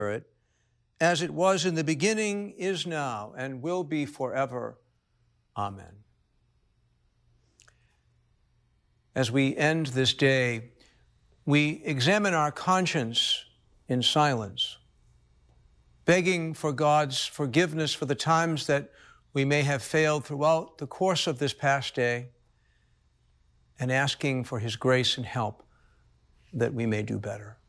Spirit, as it was in the beginning, is now, and will be forever. Amen. As we end this day, we examine our conscience in silence, begging for God's forgiveness for the times that we may have failed throughout the course of this past day, and asking for His grace and help that we may do better.